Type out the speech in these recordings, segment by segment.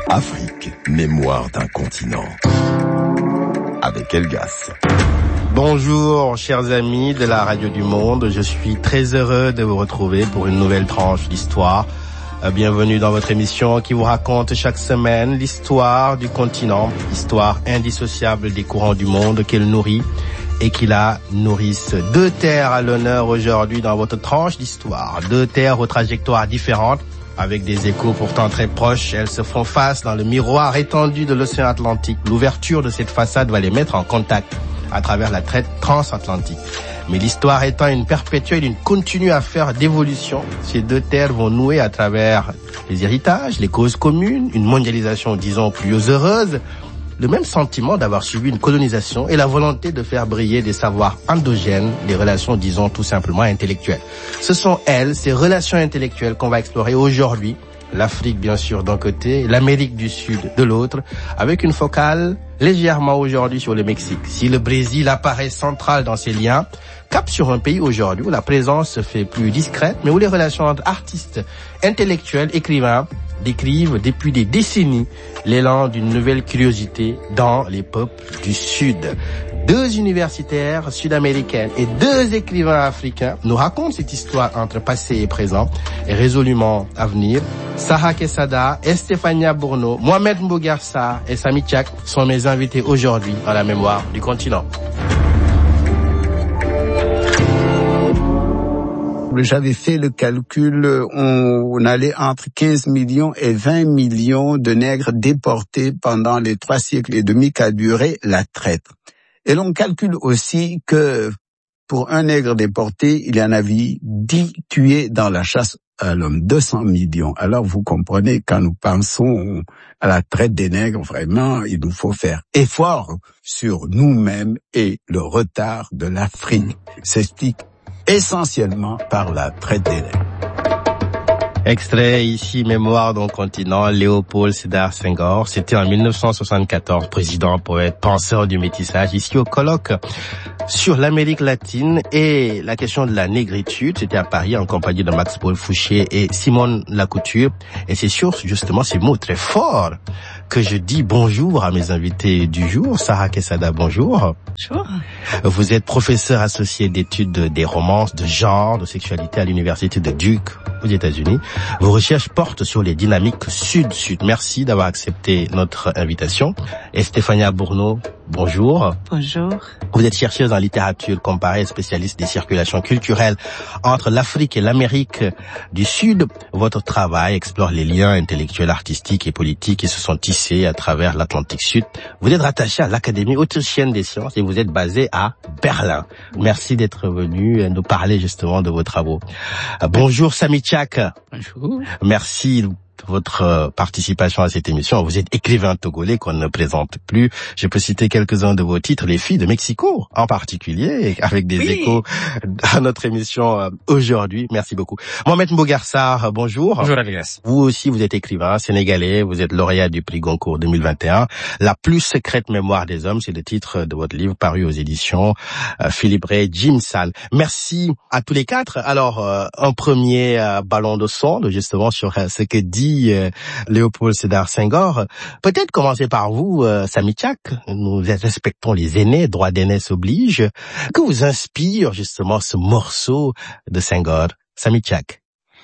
Afrique, mémoire d'un continent. Avec Elgas. Bonjour, chers amis de la Radio du Monde. Je suis très heureux de vous retrouver pour une nouvelle tranche d'histoire. Bienvenue dans votre émission qui vous raconte chaque semaine l'histoire du continent, histoire indissociable des courants du monde qu'elle nourrit et qui la nourrissent. Deux terres à l'honneur aujourd'hui dans votre tranche d'histoire. Deux terres aux trajectoires différentes, avec des échos pourtant très proches. Elles se font face dans le miroir étendu de l'océan Atlantique. L'ouverture de cette façade va les mettre en contact à travers la traite transatlantique. Mais l'histoire étant une perpétuelle, une continue affaire d'évolution, ces deux terres vont nouer à travers les héritages, les causes communes, une mondialisation, disons, plus heureuse, le même sentiment d'avoir subi une colonisation et la volonté de faire briller des savoirs endogènes, des relations, disons, tout simplement intellectuelles. Ce sont elles, ces relations intellectuelles qu'on va explorer aujourd'hui. L'Afrique, bien sûr, d'un côté, l'Amérique du Sud de l'autre, avec une focale légèrement aujourd'hui sur le Mexique. Si le Brésil apparaît central dans ces liens, cap sur un pays aujourd'hui où la présence se fait plus discrète, mais où les relations entre artistes, intellectuels, écrivains décrivent depuis des décennies l'élan d'une nouvelle curiosité dans les peuples du Sud. Deux universitaires sud-américaines et deux écrivains africains nous racontent cette histoire entre passé et présent et résolument à venir. Saha Quesada, Estefania Bourneau, Mohamed Mbougar Sarr et Samy Tchak sont mes invités aujourd'hui dans la mémoire du continent. J'avais fait le calcul, on allait entre 15 millions et 20 millions de nègres déportés pendant les 3 siècles et demi qu'a duré la traite. Et l'on calcule aussi que pour un nègre déporté, il y en avait 10 tués dans la chasse à l'homme, 200 millions. Alors vous comprenez, quand nous pensons à la traite des nègres, vraiment, il nous faut faire effort sur nous-mêmes et le retard de l'Afrique s'explique essentiellement par la traite des nègres. Extrait ici, mémoire d'un continent, Léopold Sédar Senghor. C'était en 1974, président, poète, penseur du métissage, ici au colloque sur l'Amérique latine et la question de la négritude. C'était à Paris en compagnie de Max-Paul Fouché et Simone Lacouture. Et c'est sur justement ces mots très forts que je dis bonjour à mes invités du jour. Saha Quesada, bonjour. Bonjour. Vous êtes professeur associé d'études des romances, de genre, de sexualité à l'université de Duke aux États-Unis. Vos recherches portent sur les dynamiques sud-sud. Merci d'avoir accepté notre invitation. Estefania Bourneau, bonjour. Bonjour. Vous êtes chercheuse en littérature comparée, spécialiste des circulations culturelles entre l'Afrique et l'Amérique du Sud. Votre travail explore les liens intellectuels, artistiques et politiques qui se sont tissés à travers l'Atlantique Sud. Vous êtes rattaché à l'Académie autrichienne des sciences et vous êtes basé à Berlin. Merci d'être venu nous parler justement de vos travaux. Bonjour Samy Tchak. Bonjour. Merci de votre participation à cette émission. Vous êtes écrivain togolais qu'on ne présente plus. Je peux citer quelques-uns de vos titres, Les filles de Mexico en particulier, avec des échos à notre émission aujourd'hui. Merci beaucoup. Mohamed Mbougar Sarr, bonjour. Bonjour Alias. Vous aussi, vous êtes écrivain sénégalais, vous êtes lauréat du prix Goncourt 2021. La plus secrète mémoire des hommes, c'est le titre de votre livre paru aux éditions Philippe Ray, Jim Sall. Merci à tous les quatre. Alors, un premier ballon de sonde justement sur ce que dit Léopold Sédar Senghor. Peut-être commencer par vous, Samy Tchak. Nous respectons les aînés, droit d'aînés s'oblige. Que vous inspire justement ce morceau de Senghor, Samy Tchak?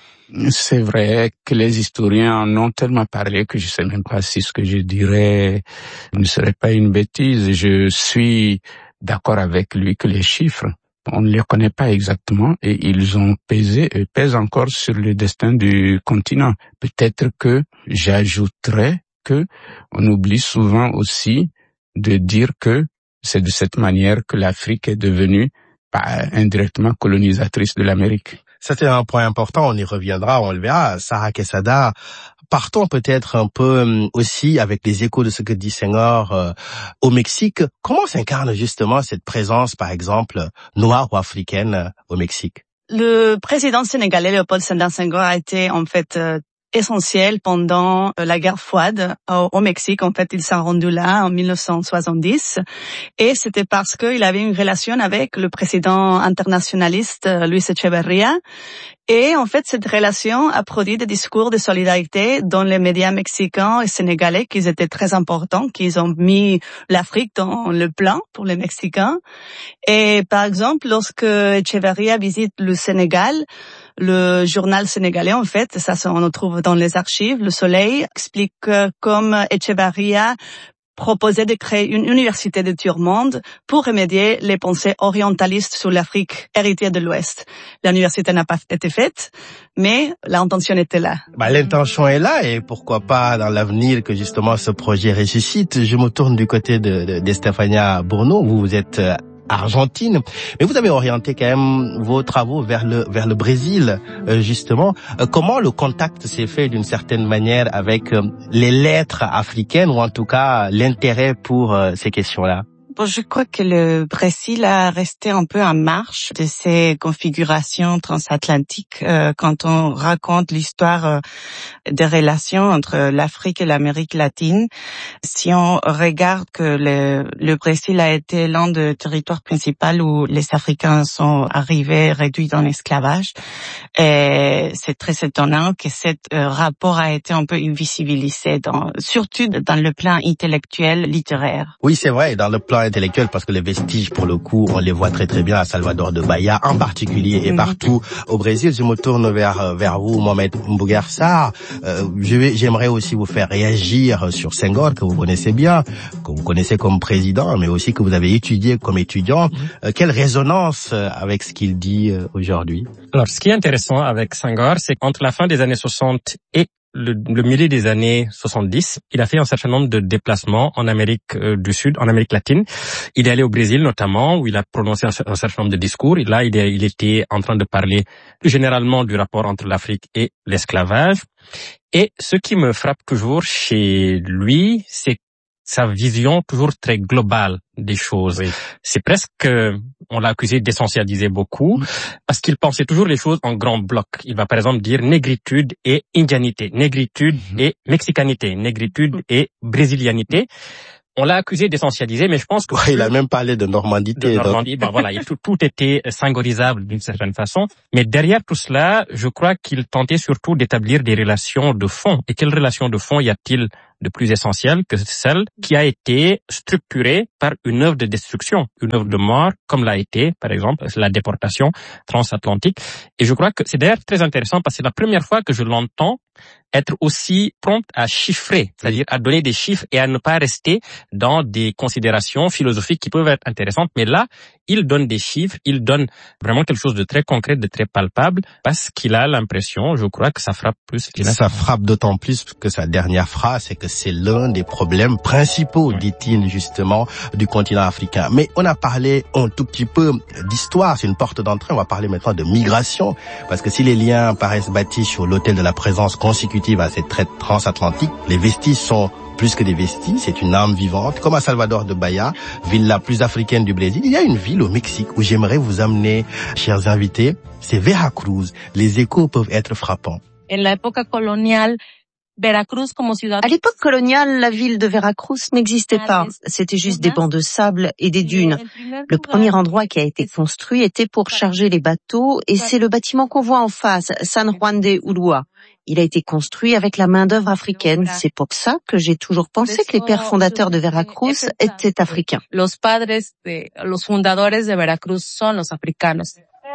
C'est vrai que les historiens en ont tellement parlé que je sais même pas si ce que je dirais ne serait pas une bêtise. Je suis d'accord avec lui que les chiffres, on ne les connaît pas exactement et ils ont pesé et pèsent encore sur le destin du continent. Peut-être que j'ajouterais que on oublie souvent aussi de dire que c'est de cette manière que l'Afrique est devenue indirectement colonisatrice de l'Amérique. C'était un point important, on y reviendra, on le verra. Saha Quesada, partons peut-être un peu aussi avec les échos de ce que dit Senghor au Mexique. Comment s'incarne justement cette présence, par exemple, noire ou africaine au Mexique? Le président sénégalais Léopold Sédar Senghor a été en fait essentiel pendant la guerre froide au Mexique. En fait, il s'est rendu là en 1970 et c'était parce qu'il avait une relation avec le président internationaliste Luis Echeverría. Et en fait, cette relation a produit des discours de solidarité dans les médias mexicains et sénégalais qui étaient très importants, qui ont mis l'Afrique dans le plan pour les Mexicains. Et par exemple, lorsque Echeverría visite le Sénégal, le journal sénégalais, en fait, ça on le trouve dans les archives, Le Soleil, explique comme Echeverría proposait de créer une université de tiers-monde pour remédier les pensées orientalistes sur l'Afrique héritière de l'Ouest. L'université n'a pas été faite, mais l'intention était là. L'intention est là et pourquoi pas dans l'avenir que justement ce projet ressuscite. Je me tourne du côté d'Estefania Bourneau. Vous êtes argentine, mais vous avez orienté quand même vos travaux vers le Brésil, justement. Comment le contact s'est fait d'une certaine manière avec les lettres africaines, ou en tout cas l'intérêt pour ces questions-là? Bon, je crois que le Brésil a resté un peu en marche de ces configurations transatlantiques quand on raconte l'histoire des relations entre l'Afrique et l'Amérique latine. Si on regarde que le Brésil a été l'un des territoires principaux où les Africains sont arrivés réduits dans l'esclavage, et c'est très étonnant que ce rapport a été un peu invisibilisé, surtout dans le plan intellectuel, littéraire. Oui, c'est vrai, dans le plan intellectuel, parce que les vestiges, pour le coup, on les voit très très bien à Salvador de Bahia, en particulier, et partout au Brésil. Je me tourne vers vous, Mohamed Mbougar Sarr. J'aimerais aussi vous faire réagir sur Senghor, que vous connaissez bien, que vous connaissez comme président, mais aussi que vous avez étudié comme étudiant. Quelle résonance avec ce qu'il dit aujourd'hui? Alors, ce qui est intéressant avec Senghor, c'est qu'entre la fin des années 60 et le milieu des années 70, il a fait un certain nombre de déplacements en Amérique du Sud, en Amérique latine. Il est allé au Brésil notamment, où il a prononcé un certain nombre de discours. Et là, il était en train de parler plus généralement du rapport entre l'Afrique et l'esclavage. Et ce qui me frappe toujours chez lui, c'est sa vision toujours très globale des choses. Oui. C'est presque, on l'a accusé d'essentialiser beaucoup, parce qu'il pensait toujours les choses en grands blocs. Il va par exemple dire négritude et indianité, négritude et mexicanité, négritude et brésilianité. On l'a accusé d'essentialiser, mais je pense que... Ouais, il a même parlé de normandité. De Normandie, ben voilà, tout était sengorisable d'une certaine façon. Mais derrière tout cela, je crois qu'il tentait surtout d'établir des relations de fond. Et quelles relations de fond y a-t-il de plus essentielles que celle qui a été structurée par une œuvre de destruction, une œuvre de mort, comme l'a été, par exemple, la déportation transatlantique. Et je crois que c'est d'ailleurs très intéressant parce que c'est la première fois que je l'entends être aussi prompt à chiffrer, c'est-à-dire à donner des chiffres et à ne pas rester dans des considérations philosophiques qui peuvent être intéressantes. Mais là, il donne des chiffres, il donne vraiment quelque chose de très concret, de très palpable, parce qu'il a l'impression, je crois, que ça frappe plus. Ça frappe d'autant plus que sa dernière phrase, c'est que c'est l'un des problèmes principaux, dit-il justement, du continent africain. Mais on a parlé un tout petit peu d'histoire, c'est une porte d'entrée. On va parler maintenant de migration, parce que si les liens paraissent bâtis sur l'autel de la présence consécutive à cette traite transatlantique, les vestiges sont plus que des vestiges, c'est une âme vivante. Comme à Salvador de Bahia, ville la plus africaine du Brésil, il y a une ville au Mexique où j'aimerais vous amener, chers invités, c'est Veracruz. Les échos peuvent être frappants. À l'époque coloniale, la ville de Veracruz n'existait pas. C'était juste des bancs de sable et des dunes. Le premier endroit qui a été construit était pour charger les bateaux et c'est le bâtiment qu'on voit en face, San Juan de Ulúa. Il a été construit avec la main-d'œuvre africaine. C'est pour ça que j'ai toujours pensé que les pères fondateurs de Veracruz étaient africains. Los fundadores de Veracruz son los africanos.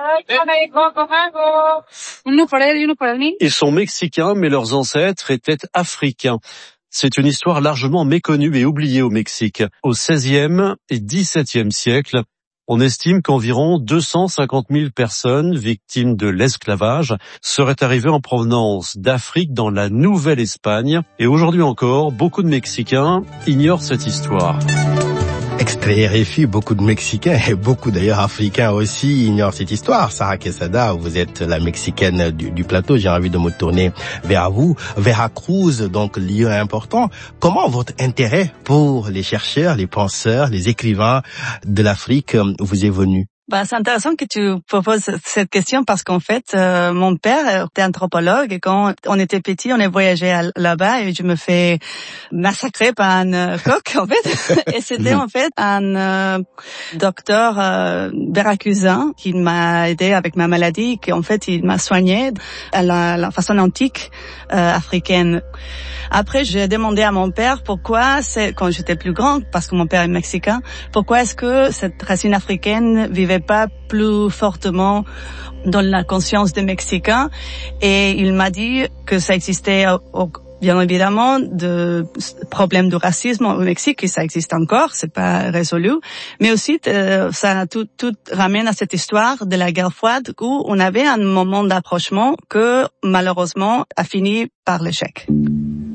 Ils sont mexicains, mais leurs ancêtres étaient africains. C'est une histoire largement méconnue et oubliée au Mexique. Au XVIe et XVIIe siècle, on estime qu'environ 250 000 personnes victimes de l'esclavage seraient arrivées en provenance d'Afrique dans la Nouvelle-Espagne. Et aujourd'hui encore, beaucoup de Mexicains ignorent cette histoire. Extrait RFI, beaucoup de Mexicains et beaucoup d'ailleurs Africains aussi ignorent cette histoire. Sarah Quesada, vous êtes la Mexicaine du plateau, j'ai envie de me tourner vers vous. Veracruz, donc lieu important. Comment votre intérêt pour les chercheurs, les penseurs, les écrivains de l'Afrique vous est venu? C'est intéressant que tu proposes cette question parce qu'en fait, mon père était anthropologue et quand on était petit, on est voyagé là-bas et je me fais massacrer par un coq en fait. Et c'était en fait un docteur veracruzin qui m'a aidé avec ma maladie, qui en fait il m'a soigné à la façon antique africaine. Après, j'ai demandé à mon père pourquoi, quand j'étais plus grande, parce que mon père est mexicain, pourquoi est-ce que cette racine africaine vivait pas plus fortement dans la conscience des Mexicains. Et il m'a dit que ça existait bien évidemment de problèmes de racisme au Mexique, et ça existe encore, c'est pas résolu, mais aussi ça tout ramène à cette histoire de la guerre froide où on avait un moment d'approchement que malheureusement a fini par l'échec.